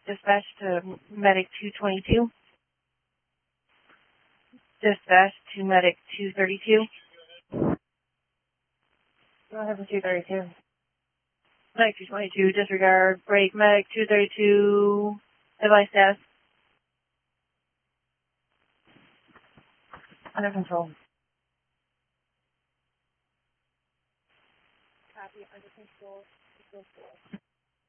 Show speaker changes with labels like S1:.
S1: Dispatch to Medic 222. Dispatch to Medic 232. Go ahead for 232. Medic 222, disregard, break, Medic 232, device status. Under control. Copy, under control.